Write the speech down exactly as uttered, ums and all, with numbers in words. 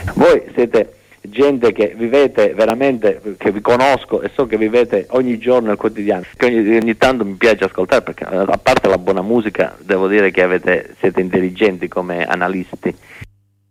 Voi siete gente che vivete veramente, che vi conosco e so che vivete ogni giorno il quotidiano, che ogni, ogni tanto mi piace ascoltare, perché a parte la buona musica devo dire che avete, siete intelligenti come analisti.